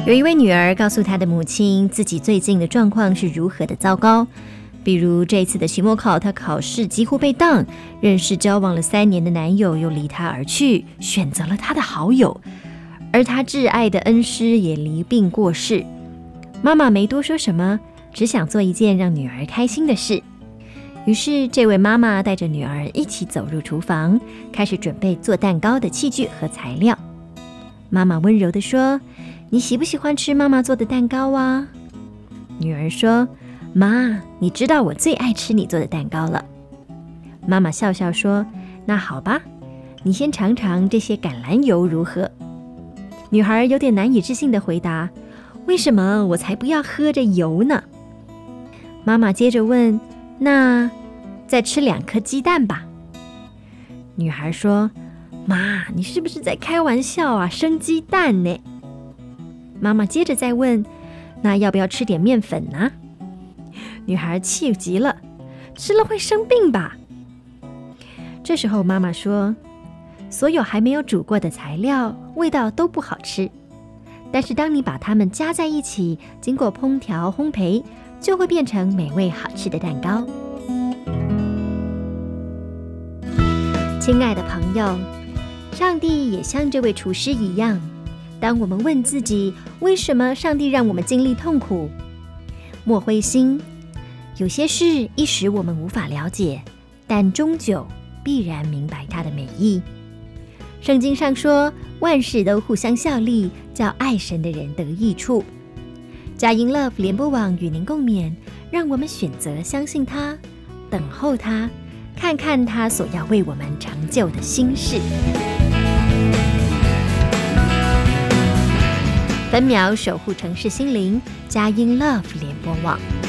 有一位女儿告诉她的母亲，自己最近的状况是如何的糟糕。比如这一次的期末考，她考试几乎被当，认识交往了3年的男友又离她而去，选择了她的好友，而她挚爱的恩师也离病过世。妈妈没多说什么，只想做一件让女儿开心的事。于是这位妈妈带着女儿一起走入厨房，开始准备做蛋糕的器具和材料。妈妈温柔地说：你喜不喜欢吃妈妈做的蛋糕啊？女儿说：妈，你知道我最爱吃你做的蛋糕了。妈妈笑笑说：那好吧，你先尝尝这些橄榄油如何？女孩有点难以置信地回答：为什么我才不要喝着油呢？妈妈接着问：那再吃2颗鸡蛋吧。女孩说：妈，你是不是在开玩笑啊？生鸡蛋呢？妈妈接着再问：那要不要吃点面粉呢？女孩气极了，吃了会生病吧？这时候妈妈说：所有还没有煮过的材料味道都不好吃，但是当你把它们加在一起，经过烹调烘焙，就会变成美味好吃的蛋糕。亲爱的朋友，上帝也像这位厨师一样，当我们问自己为什么上帝让我们经历痛苦，莫灰心，有些事一时我们无法了解，但终究必然明白它的美意。圣经上说，万事都互相效力，叫爱神的人得益处。佳音 Love 联播网与您共勉，让我们选择相信他，等候他，看看他所要为我们成就的新事。分秒守护城市心灵，佳音 Love 联播网。